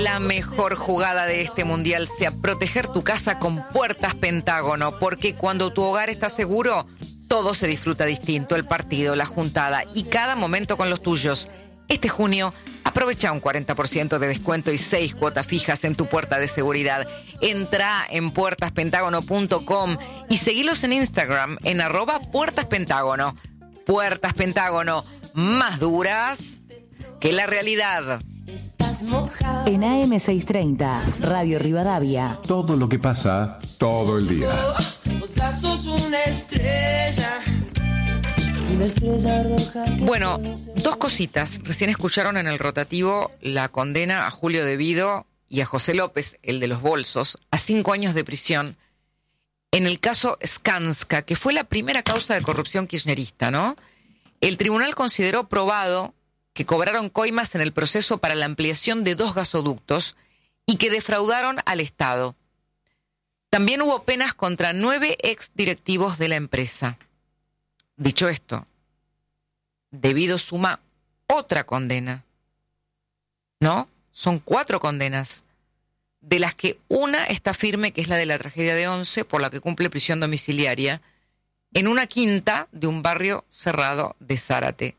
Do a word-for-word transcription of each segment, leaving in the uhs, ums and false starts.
la mejor jugada de este mundial sea proteger tu casa con Puertas Pentágono, porque cuando tu hogar está seguro, todo se disfruta distinto, el partido, la juntada y cada momento con los tuyos. Este junio, aprovecha un cuarenta por ciento de descuento y seis cuotas fijas en tu puerta de seguridad. Entra en puertas pentágono punto com y seguilos en Instagram en arroba Puertas Pentágono. Puertas Pentágono, más duras que la realidad. En A M seiscientos treinta, Radio Rivadavia. Todo lo que pasa todo el día. Vos sos una estrella. Una estrella roja. Bueno, dos cositas. Recién escucharon en el rotativo la condena a Julio De Vido y a José López, el de los bolsos, a cinco años de prisión en el caso Skanska, que fue la primera causa de corrupción kirchnerista, ¿no? El tribunal consideró probado que cobraron coimas en el proceso para la ampliación de dos gasoductos y que defraudaron al Estado. También hubo penas contra nueve exdirectivos de la empresa. Dicho esto, De Vido suma otra condena, ¿no? Son cuatro condenas, de las que una está firme, que es la de la tragedia de Once, por la que cumple prisión domiciliaria, en una quinta de un barrio cerrado de Zárate.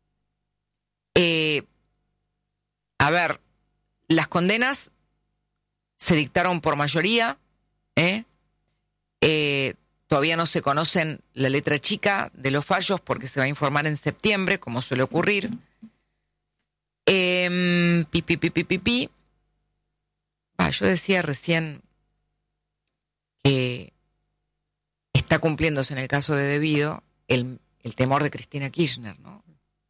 Eh, a ver, las condenas se dictaron por mayoría, ¿eh? Eh, todavía no se conocen la letra chica de los fallos porque se va a informar en septiembre, como suele ocurrir. Eh, pi, pi, pi, pi, pi, pi. Ah, yo decía recién que está cumpliéndose en el caso de De Vido el, el temor de Cristina Kirchner, ¿no?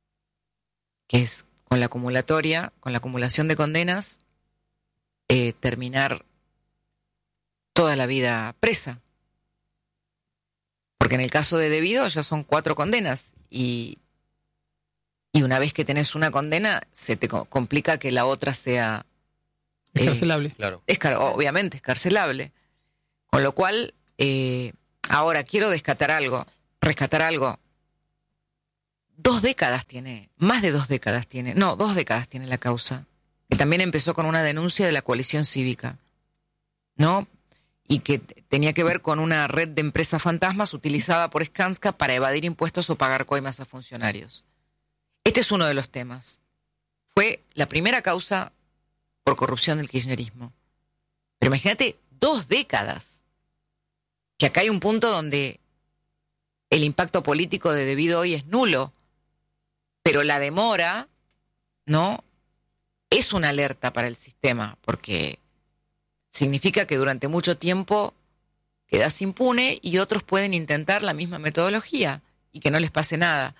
Que es con la acumulatoria, con la acumulación de condenas, eh, terminar toda la vida presa. Porque en el caso de De Vido ya son cuatro condenas y, y una vez que tenés una condena se te co- complica que la otra sea... Escarcelable. Eh, claro. Es car- obviamente, escarcelable. Con lo cual, eh, ahora quiero rescatar algo, rescatar algo. Dos décadas tiene, más de dos décadas tiene, no, dos décadas tiene la causa, que también empezó con una denuncia de la coalición cívica, ¿no? Y que t- tenía que ver con una red de empresas fantasmas utilizada por Skanska para evadir impuestos o pagar coimas a funcionarios. Este es uno de los temas. Fue la primera causa por corrupción del kirchnerismo. Pero imagínate, dos décadas. Que acá hay un punto donde el impacto político de De Vido hoy es nulo. Pero la demora, ¿no? Es una alerta para el sistema, porque significa que durante mucho tiempo quedas impune y otros pueden intentar la misma metodología y que no les pase nada.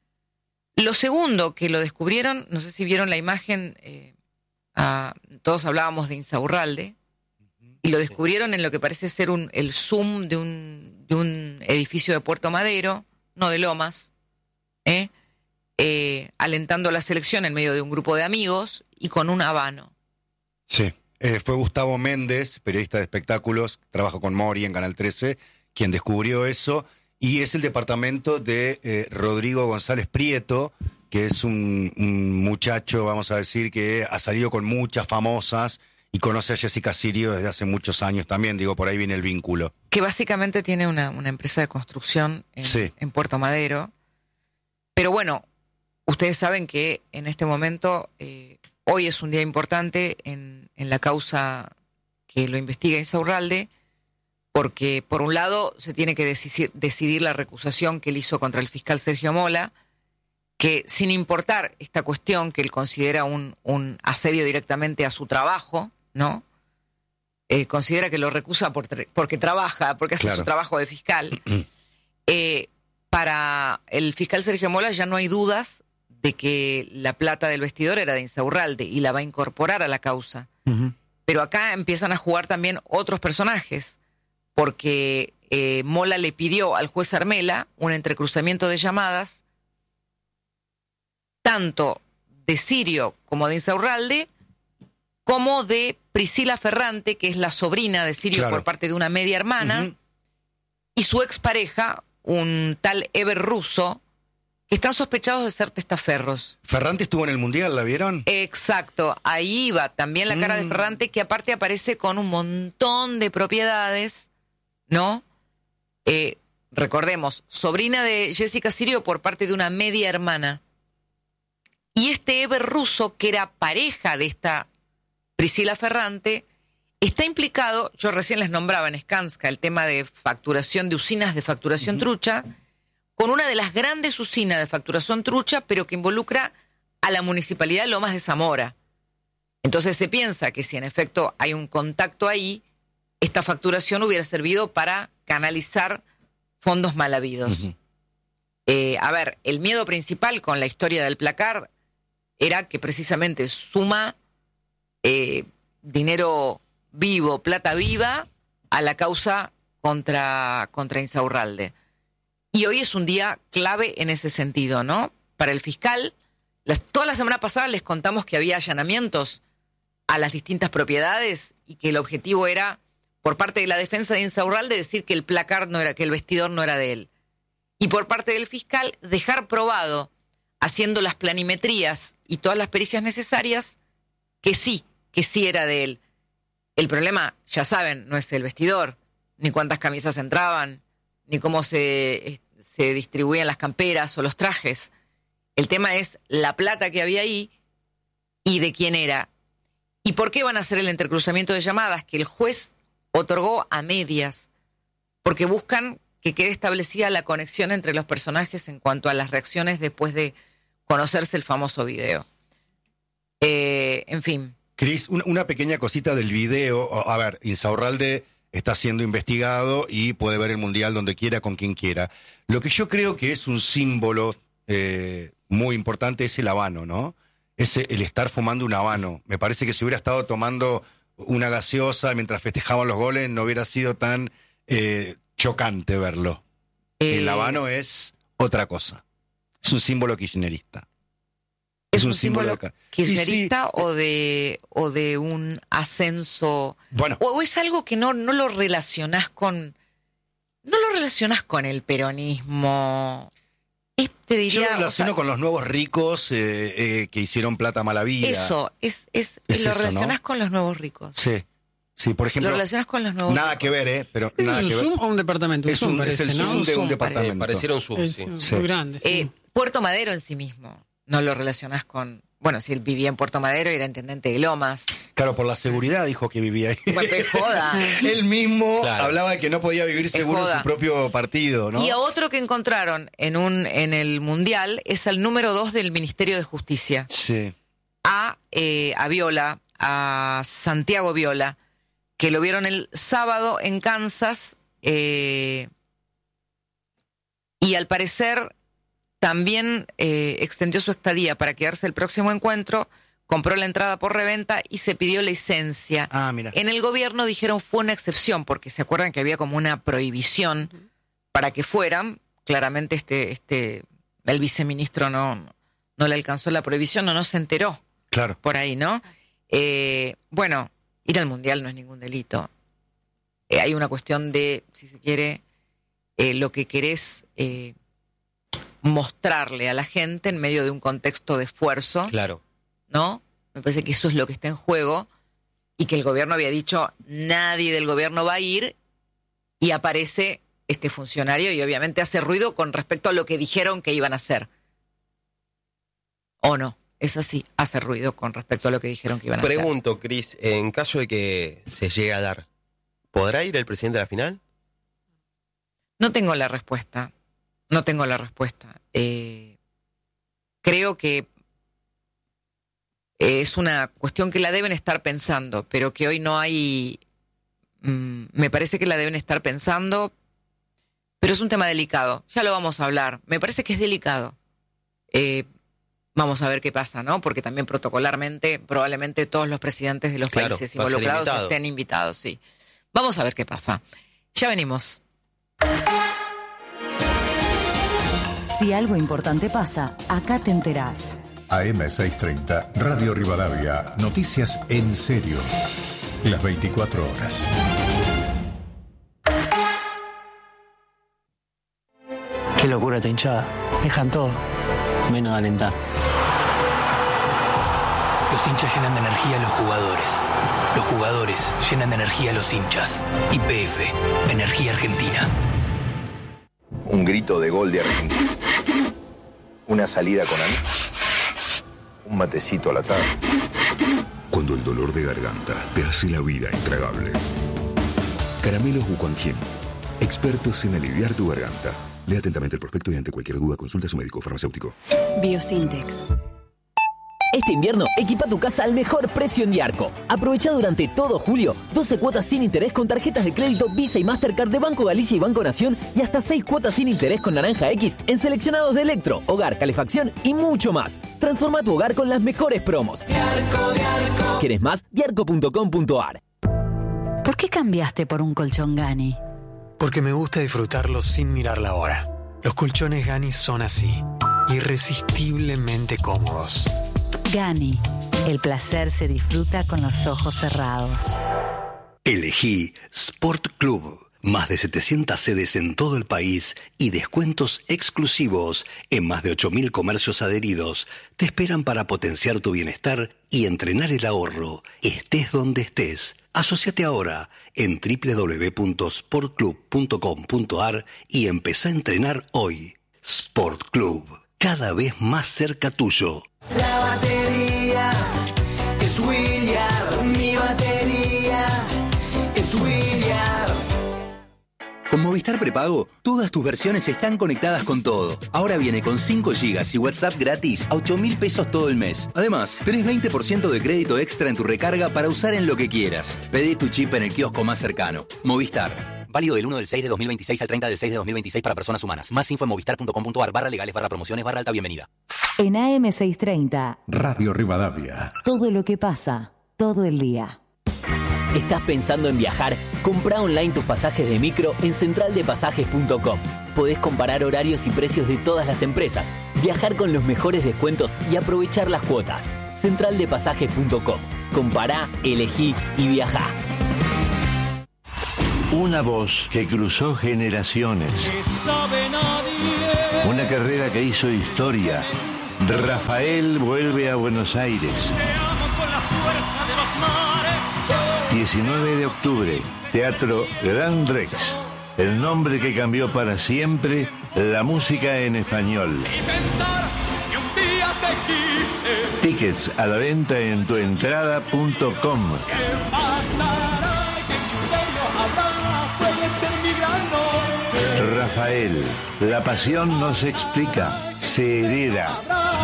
Lo segundo que lo descubrieron, no sé si vieron la imagen... Eh, Ah, todos hablábamos de Insaurralde y lo descubrieron en lo que parece ser un, el zoom de un, de un edificio de Puerto Madero, no de Lomas, ¿eh? Eh, alentando la selección en medio de un grupo de amigos y con un habano. Sí, eh, fue Gustavo Méndez, periodista de espectáculos, trabaja con Mori en Canal trece, quien descubrió eso, y es el departamento de eh, Rodrigo González Prieto, que es un, un muchacho, vamos a decir, que ha salido con muchas famosas y conoce a Jessica Sirio desde hace muchos años también, digo, por ahí viene el vínculo. Que básicamente tiene una, una empresa de construcción en, Sí. en Puerto Madero. Pero bueno, ustedes saben que en este momento, eh, hoy es un día importante en, en la causa que lo investiga Insaurralde, porque por un lado se tiene que decidir, decidir la recusación que él hizo contra el fiscal Sergio Mola, que sin importar esta cuestión que él considera un, un asedio directamente a su trabajo, ¿no? Eh, considera que lo recusa por tra- porque trabaja, porque hace Claro. su trabajo de fiscal. eh, para el fiscal Sergio Mola ya no hay dudas de que la plata del vestidor era de Insaurralde y la va a incorporar a la causa. Uh-huh. Pero acá empiezan a jugar también otros personajes, porque eh, Mola le pidió al juez Armela un entrecruzamiento de llamadas tanto de Sirio como de Insaurralde, como de Priscila Ferrante, que es la sobrina de Sirio Claro. por parte de una media hermana, Uh-huh. y su expareja, un tal Eber Russo, que están sospechados de ser testaferros. Ferrante estuvo en el Mundial, ¿la vieron? Exacto, ahí va también la cara mm. de Ferrante, que aparte aparece con un montón de propiedades, ¿no? Eh, recordemos, sobrina de Jessica Sirio por parte de una media hermana. Y este Eber Russo, que era pareja de esta Priscila Ferrante, está implicado, yo recién les nombraba en Skanska el tema de facturación, de usinas de facturación uh-huh. trucha, con una de las grandes usinas de facturación trucha, pero que involucra a la Municipalidad de Lomas de Zamora. Entonces se piensa que si en efecto hay un contacto ahí, esta facturación hubiera servido para canalizar fondos mal habidos. Uh-huh. Eh, a ver, el miedo principal con la historia del Placar era que precisamente suma eh, dinero vivo, plata viva, a la causa contra, contra Insaurralde. Y hoy es un día clave en ese sentido, ¿no? Para el fiscal, las, toda la semana pasada les contamos que había allanamientos a las distintas propiedades y que el objetivo era, por parte de la defensa de Insaurralde, decir que el placar no era, que el vestidor no era de él. Y por parte del fiscal, dejar probado, haciendo las planimetrías y todas las pericias necesarias, que sí, que sí era de él. El problema, ya saben, no es el vestidor, ni cuántas camisas entraban, ni cómo se, se distribuían las camperas o los trajes. El tema es la plata que había ahí y de quién era. ¿Y por qué van a hacer el intercruzamiento de llamadas? Que el juez otorgó a medias, porque buscan que quede establecida la conexión entre los personajes en cuanto a las reacciones después de conocerse el famoso video. Eh, en fin. Cris, una, una pequeña cosita del video. A ver, Insaurralde está siendo investigado y puede ver el Mundial donde quiera, con quien quiera. Lo que yo creo que es un símbolo eh, muy importante es el habano, ¿no? Es el estar fumando un habano. Me parece que si hubiera estado tomando una gaseosa mientras festejaban los goles, no hubiera sido tan eh, chocante verlo. Eh... El habano es otra cosa. Es un símbolo kirchnerista. ¿Es un, un símbolo, símbolo kirchnerista sí, o de o de un ascenso? Bueno. ¿O es algo que no, no lo relacionás con... No lo relacionás con el peronismo? Es, te diría, yo lo relaciono o sea, con los nuevos ricos eh, eh, que hicieron plata mala vida. Eso, es, es, es lo eso, relacionás ¿no? con los nuevos ricos. Sí. Sí, por ejemplo. Lo relacionas con los nuevos Nada ricos. que ver, ¿eh? Pero ¿Es nada un que ver. Zoom o un departamento? Es, un, parece, es el ¿no? Zoom de un Zoom, departamento. Eh, pareciera un Zoom, Es sí. muy Sí. grande. Sí. Eh, Puerto Madero en sí mismo, no lo relacionás con... Bueno, si él vivía en Puerto Madero y era intendente de Lomas. Claro, por la seguridad dijo que vivía ahí. Pues, pues, joda. Él mismo Claro. hablaba de que no podía vivir seguro en joda. su propio partido, ¿no? Y a otro que encontraron en un en el Mundial es al número dos del Ministerio de Justicia. Sí. A, eh, a Viola, a Santiago Viola, que lo vieron el sábado en Kansas, eh, y al parecer también eh, extendió su estadía para quedarse el próximo encuentro, compró la entrada por reventa y se pidió licencia. Ah, mira. En el gobierno dijeron fue una excepción, porque se acuerdan que había como una prohibición para que fueran. Claramente este, este, el viceministro no, no le alcanzó la prohibición, o no se enteró. Claro. Por ahí, ¿no? Eh, bueno, ir al Mundial no es ningún delito. Eh, hay una cuestión de, si se quiere, eh, lo que querés eh, mostrarle a la gente en medio de un contexto de esfuerzo. Claro. ¿No? Me parece que eso es lo que está en juego y que el gobierno había dicho nadie del gobierno va a ir, y aparece este funcionario y obviamente hace ruido con respecto a lo que dijeron que iban a hacer. ¿O no? Es así, hace ruido con respecto a lo que dijeron que iban a hacer. Pregunto, Cris, en caso de que se llegue a dar, ¿podrá ir el presidente a la final? No tengo la respuesta. No tengo la respuesta. Eh, creo que es una cuestión que la deben estar pensando, pero que hoy no hay... Mm, me parece que la deben estar pensando, pero es un tema delicado. Ya lo vamos a hablar. Me parece que es delicado. Eh, vamos a ver qué pasa, ¿no? Porque también protocolarmente probablemente todos los presidentes de los Claro, países va a ser involucrados invitado. estén invitados, sí. Vamos a ver qué pasa. Ya venimos. Si algo importante pasa, acá te enterás. A M seiscientos treinta, Radio Rivadavia. Noticias en serio. Las veinticuatro horas. Qué locura esta hinchada. Dejan todo. menos de alentar. Los hinchas llenan de energía a los jugadores. Los jugadores llenan de energía a los hinchas. Y P F, Energía Argentina. Un grito de gol de Argentina. Una salida con Ana. Un matecito a la tarde. Cuando el dolor de garganta te hace la vida intragable. Caramelos Wuquanjin. Expertos en aliviar tu garganta. Lea atentamente el prospecto y ante cualquier duda consulta a su médico farmacéutico. Biosintex. Este invierno, equipa tu casa al mejor precio en Diarco. Aprovecha durante todo julio doce cuotas sin interés con tarjetas de crédito Visa y Mastercard de Banco Galicia y Banco Nación y hasta seis cuotas sin interés con Naranja X en seleccionados de electro, hogar, calefacción y mucho más. Transforma tu hogar con las mejores promos. Diarco, Diarco. ¿Quieres más? diarco punto com punto a r. ¿Por qué cambiaste por un colchón Gani? Porque me gusta disfrutarlo sin mirar la hora. Los colchones Gani son así, irresistiblemente cómodos. Gani, el placer se disfruta con los ojos cerrados. Elegí Sport Club. Más de setecientas sedes en todo el país y descuentos exclusivos en más de ocho mil comercios adheridos te esperan para potenciar tu bienestar y entrenar el ahorro, estés donde estés. Asociate ahora en doble u doble u doble u punto sport club punto com punto a r y empezá a entrenar hoy. Sport Club, cada vez más cerca tuyo. La batería es William, mi batería es William. Con Movistar Prepago, todas tus versiones están conectadas con todo. Ahora viene con cinco gigas y WhatsApp gratis a ocho mil pesos todo el mes. Además, tenés veinte por ciento de crédito extra en tu recarga para usar en lo que quieras. Pedí tu chip en el kiosco más cercano. Movistar. Válido del uno del seis de dos mil veintiséis al treinta del seis de dos mil veintiséis para personas humanas. Más info en movistar punto com punto a r barra legales barra promociones barra alta bienvenida. En A M seiscientos treinta, Radio Rivadavia. Todo lo que pasa, todo el día. ¿Estás pensando en viajar? Comprá online tus pasajes de micro en central de pasajes punto com. Podés comparar horarios y precios de todas las empresas, viajar con los mejores descuentos y aprovechar las cuotas. central de pasajes punto com. Compará, elegí y viajá. Una voz que cruzó generaciones. Una carrera que hizo historia. Rafael vuelve a Buenos Aires. diecinueve de octubre, Teatro Gran Rex. El nombre que cambió para siempre la música en español. Tickets a la venta en tuentrada punto com. Rafael, la pasión no se explica, se hereda.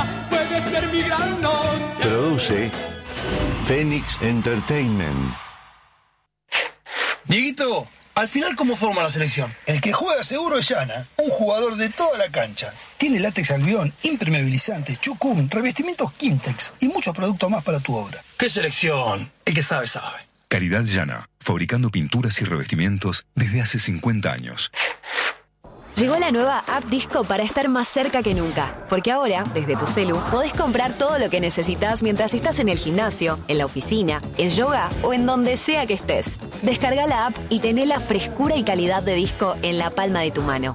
Produce Phoenix Entertainment. Dieguito, al final, ¿cómo forma la selección? El que juega seguro es Yana, un jugador de toda la cancha. Tiene látex albión, impermeabilizante, chucún, revestimientos Kimtex y muchos productos más para tu obra. ¿Qué selección? El que sabe, sabe. Caridad Yana, fabricando pinturas y revestimientos desde hace cincuenta años. Llegó la nueva App Disco para estar más cerca que nunca. Porque ahora, desde tu celu, podés comprar todo lo que necesitas mientras estás en el gimnasio, en la oficina, en yoga o en donde sea que estés. Descarga la app y tené la frescura y calidad de disco en la palma de tu mano.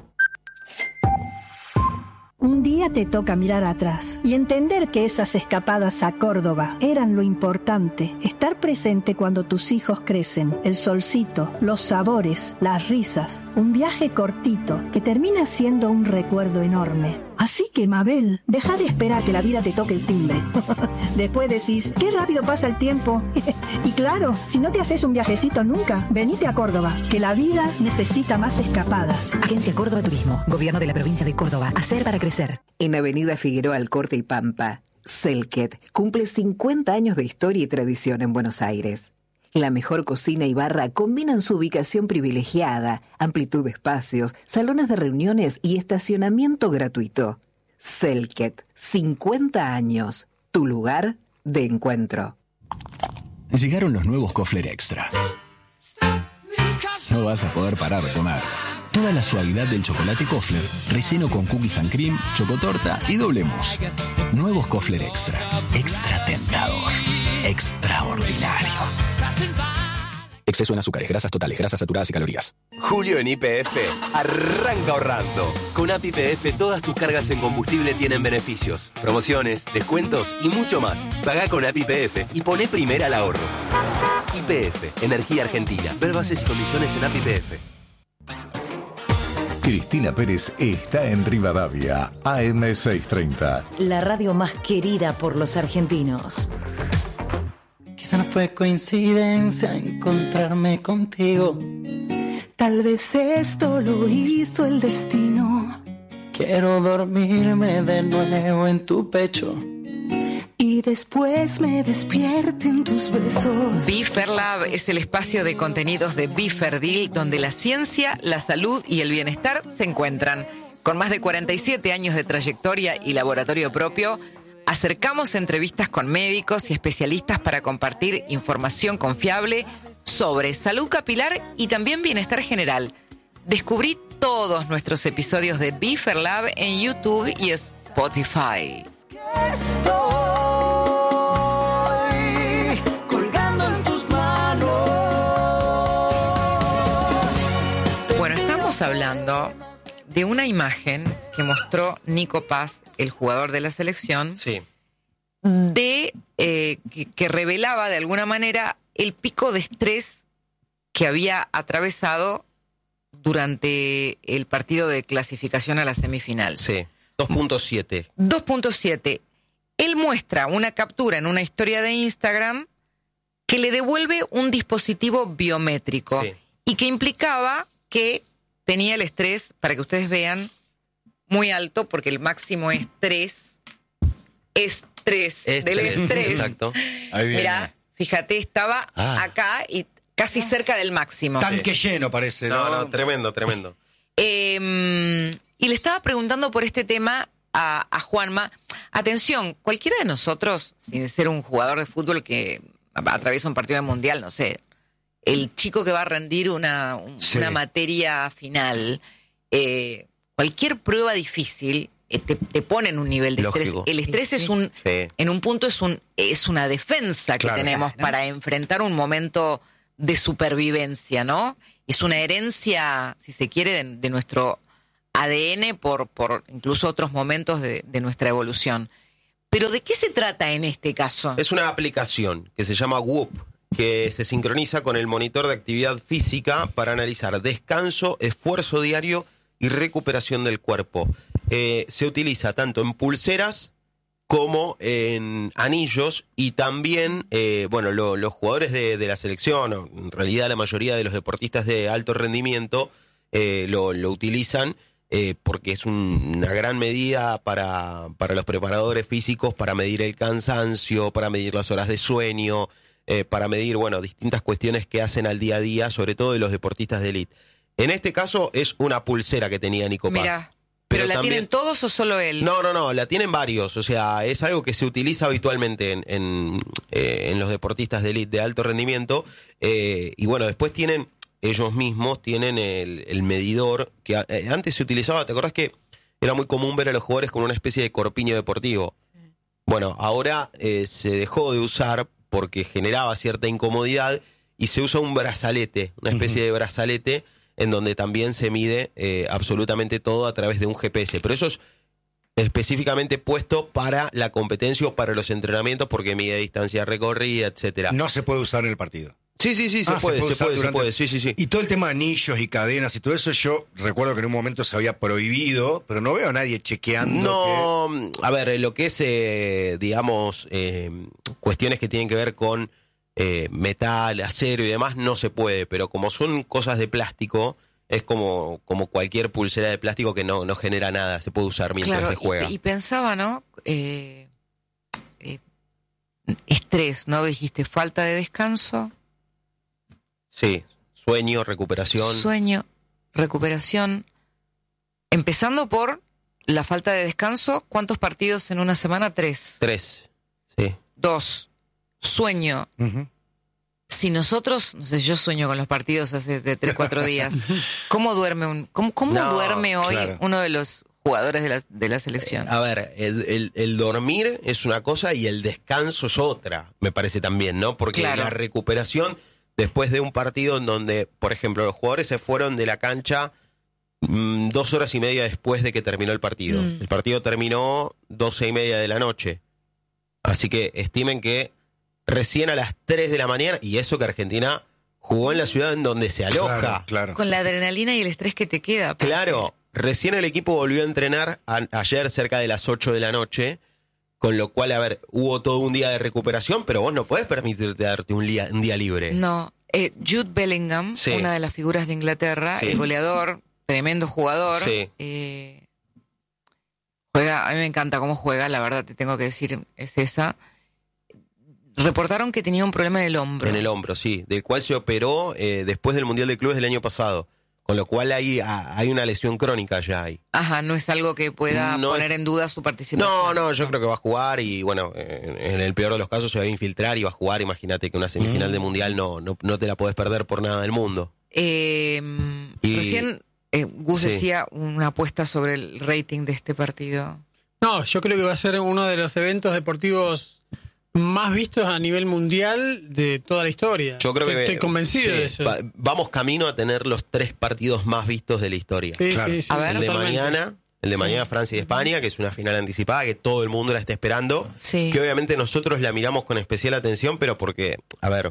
Un día te toca mirar atrás y entender que esas escapadas a Córdoba eran lo importante. Estar presente cuando tus hijos crecen, el solcito, los sabores, las risas. Un viaje cortito que termina siendo un recuerdo enorme. Así que, Mabel, deja de esperar que la vida te toque el timbre. Después decís, qué rápido pasa el tiempo. Y claro, si no te haces un viajecito nunca, venite a Córdoba, que la vida necesita más escapadas. Agencia Córdoba Turismo, Gobierno de la Provincia de Córdoba. Hacer para crecer. En Avenida Figueroa Alcorte y Pampa, Selket cumple cincuenta años de historia y tradición en Buenos Aires. La mejor cocina y barra combinan su ubicación privilegiada, amplitud de espacios, salones de reuniones y estacionamiento gratuito. Selket, cincuenta años, tu lugar de encuentro. Llegaron los nuevos Kofler Extra. No vas a poder parar de comer. Toda la suavidad del chocolate Kofler, relleno con cookies and cream, chocotorta y doble mousse. Nuevos Kofler Extra. Extra tentador. Extraordinario. Exceso en azúcares, grasas totales, grasas saturadas y calorías. Julio en Y P F arranca ahorrando. Con A P I P F todas tus cargas en combustible tienen beneficios, promociones, descuentos y mucho más. Pagá con A P I P F y poné primera al ahorro. Y P F, Energía Argentina. Ver bases y condiciones en A P I P F. Cristina Pérez está en Rivadavia, A M seiscientos treinta. La radio más querida por los argentinos. Quizá no fue coincidencia encontrarme contigo. Tal vez esto lo hizo el destino. Quiero dormirme de nuevo en tu pecho y después me despierten tus besos. BeFerLab es el espacio de contenidos de BeFerdil, donde la ciencia, la salud y el bienestar se encuentran. Con más de cuarenta y siete años de trayectoria y laboratorio propio, acercamos entrevistas con médicos y especialistas para compartir información confiable sobre salud capilar y también bienestar general. Descubrí todos nuestros episodios de BeFerLab en YouTube y Spotify. Estoy colgando en tus manos. Bueno, estamos hablando de una imagen que mostró Nico Paz, el jugador de la selección, sí. de eh, que, que revelaba de alguna manera el pico de estrés que había atravesado durante el partido de clasificación a la semifinal. Sí, dos punto siete. dos punto siete. Él muestra una captura en una historia de Instagram que le devuelve un dispositivo biométrico Sí. y que implicaba que tenía el estrés, para que ustedes vean, muy alto, porque el máximo es tres. Estrés, Estrés, del estrés. exacto. Ahí viene. Mirá, fíjate, estaba Ah. acá y casi cerca del máximo. Tanque lleno parece, ¿no? No, no, tremendo, tremendo. Eh, y le estaba preguntando por este tema a, a Juanma. Atención, cualquiera de nosotros, sin ser un jugador de fútbol que atraviesa un partido de mundial, no sé, el chico que va a rendir una, un- Sí. una materia final, eh, cualquier prueba difícil eh, te, te pone en un nivel de Lógico. estrés. El estrés es un, Sí. en un punto es un es una defensa que Claro. tenemos Claro. para enfrentar un momento de supervivencia, ¿no? Es una herencia, si se quiere, de, de nuestro A D N por, por incluso otros momentos de, de nuestra evolución. Pero ¿de qué se trata en este caso? Es una aplicación que se llama Whoop, que se sincroniza con el monitor de actividad física para analizar descanso, esfuerzo diario y recuperación del cuerpo. Eh, se utiliza tanto en pulseras como en anillos y también, eh, bueno, lo- los jugadores de, de la selección, o en realidad la mayoría de los deportistas de alto rendimiento, eh, lo, lo utilizan eh, porque es un- una gran medida para, para los preparadores físicos, para medir el cansancio, para medir las horas de sueño, eh, para medir, bueno, distintas cuestiones que hacen al día a día, sobre todo de los deportistas de élite. En este caso es una pulsera que tenía Nico Paz. Mira, ¿pero, Pero la también- tienen todos o solo él? No, no, no, la tienen varios. O sea, es algo que se utiliza habitualmente en, en, eh, en los deportistas de élite de alto rendimiento. Eh, y bueno, después tienen, ellos mismos tienen el, el medidor que a- eh, antes se utilizaba. ¿Te acordás que era muy común ver a los jugadores con una especie de corpiño deportivo? Bueno, ahora eh, se dejó de usar porque generaba cierta incomodidad y se usa un brazalete, una especie de brazalete en donde también se mide eh, absolutamente todo a través de un G P S. Pero eso es específicamente puesto para la competencia o para los entrenamientos porque mide distancia recorrida, etcétera. No se puede usar en el partido. Sí, sí, sí, se Ah, puede, se usar puede, se durante- puede, sí, sí, sí. Y todo el tema de anillos y cadenas y todo eso, yo recuerdo que en un momento se había prohibido, pero no veo a nadie chequeando. No, a ver, lo que es, eh, digamos, eh, cuestiones que tienen que ver con eh, metal, acero y demás, no se puede, pero como son cosas de plástico, es como, como cualquier pulsera de plástico que no, no genera nada, se puede usar mientras Claro, se juega. Y, y pensaba, ¿no? Eh, eh, estrés, ¿no? Dijiste falta de descanso, Sí, sueño, recuperación. sueño, recuperación. Empezando por la falta de descanso, ¿cuántos partidos en una semana? Tres. Tres, sí. Dos, sueño. Si nosotros, no sé, yo sueño con los partidos hace de tres, cuatro días. ¿Cómo duerme un, cómo, cómo No, duerme hoy claro. uno de los jugadores de la, de la selección? A ver, el, el- el dormir es una cosa y el descanso es otra, me parece también, ¿no? Porque Claro. la recuperación después de un partido en donde, por ejemplo, los jugadores se fueron de la cancha mmm, dos horas y media después de que terminó el partido. Mm. El partido terminó doce y media de la noche. Así que estimen que recién a las tres de la mañana, y eso que Argentina jugó en la ciudad en donde se aloja. Claro, claro. Con la adrenalina y el estrés que te queda. Claro, recién el equipo volvió a entrenar a, ayer cerca de las ocho de la noche, con lo cual, a ver, hubo todo un día de recuperación, pero vos no podés permitirte darte un día, un día libre. No, eh, Jude Bellingham, sí. una de las figuras de Inglaterra, sí. el goleador, tremendo jugador. Sí. Eh, juega, a mí me encanta cómo juega, la verdad te tengo que decir, es esa. Reportaron que tenía un problema en el hombro. En el hombro, sí, del cual se operó eh, después del Mundial de Clubes del año pasado. Con lo cual hay, hay una lesión crónica ya ahí. Ajá, no es algo que pueda no poner es... en duda su participación. No, no, yo creo que va a jugar y bueno, en, en el peor de los casos se va a infiltrar y va a jugar. Imagínate que una semifinal mm. de Mundial no, no, no te la podés perder por nada del mundo. Eh, y... Recién eh, Gus sí. decía una apuesta sobre el rating de este partido. No, yo creo que va a ser uno de los eventos deportivos más vistos a nivel mundial de toda la historia. Yo creo estoy, que estoy convencido sí, de eso. Va, vamos camino a tener los tres partidos más vistos de la historia. Sí, claro. sí, sí, a ver, el de totalmente. mañana, el de sí. mañana Francia y España, que es una final anticipada que todo el mundo la está esperando, sí. que obviamente nosotros la miramos con especial atención, pero porque, a ver,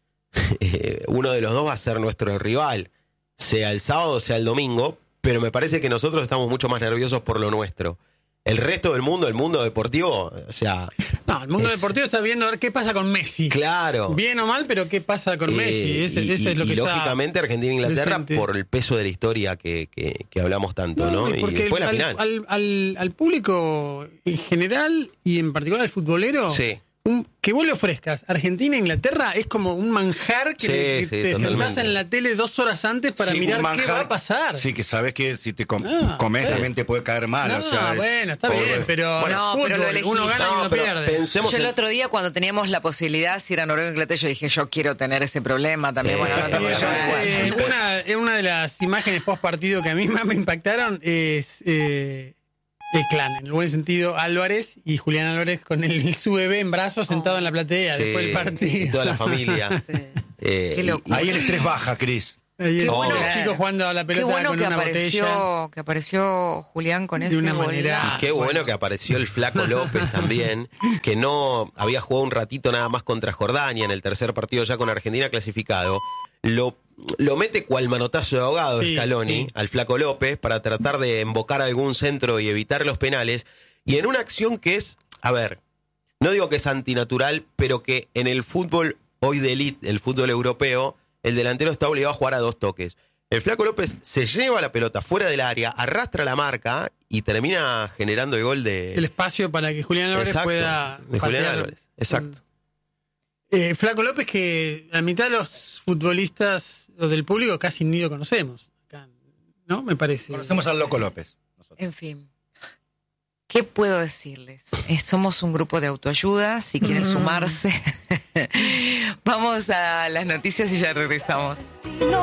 uno de los dos va a ser nuestro rival, sea el sábado o sea el domingo, pero me parece que nosotros estamos mucho más nerviosos por lo nuestro. El resto del mundo, el mundo deportivo, o sea... No, el mundo es... deportivo está viendo a ver qué pasa con Messi. Claro. Bien o mal, pero qué pasa con eh, Messi. Ese, y, ese es lo y que lógicamente está Argentina e Inglaterra presente. Por el peso de la historia que, que, que hablamos tanto, ¿no? ¿no? Y, y después el, la final. Al, al, al público en general y en particular al futbolero... Sí. Un, que vos le ofrezcas Argentina e Inglaterra es como un manjar que, sí, le, que sí, te totalmente. sentás en la tele dos horas antes para sí, mirar manjar, qué va a pasar. Sí, que sabes que si te com ah, comes sí. también te puede caer mal. No, o sea, es bueno, está bien, pobre. pero, bueno, no, fútbol, pero lo elegís. uno gana no, y uno pierde. Pensemos yo el en... otro día cuando teníamos la posibilidad, si era Noruega o Inglaterra, yo dije, yo quiero tener ese problema también. Sí. Bueno, no tengo Eh, yo. eh, una, una de las imágenes post partido que a mí más me impactaron es... Eh, el clan, en el buen sentido, Álvarez y Julián Álvarez con el su bebé en brazos sentado oh. en la platea sí, después del partido. Y toda la familia. Sí. eh, y, ahí el estrés baja, Cris. Qué oh, bueno, chicos jugando a la pelota qué bueno con que una apareció, botella. que apareció Julián con de ese una gol. manera. Y qué bueno, bueno que apareció el Flaco López también, que no había jugado un ratito nada más contra Jordania en el tercer partido ya con Argentina clasificado. Lo, lo mete cual manotazo de ahogado Sí, Scaloni sí. al Flaco López para tratar de embocar algún centro y evitar los penales. Y en una acción que es, a ver, no digo que es antinatural, pero que en el fútbol hoy de elite, el fútbol europeo, el delantero está obligado a jugar a dos toques. El Flaco López se lleva la pelota fuera del área, arrastra la marca y termina generando el gol de... El espacio para que Julián Álvarez Exacto, pueda de Julián patear. Álvarez, exacto. Eh, Flaco López, que la mitad de los futbolistas o del público casi ni lo conocemos, ¿no? Me parece. Conocemos al Loco López. Nosotros. En fin. ¿Qué puedo decirles? Eh, somos un grupo de autoayuda, si quieren mm. sumarse. Vamos a las noticias y ya regresamos.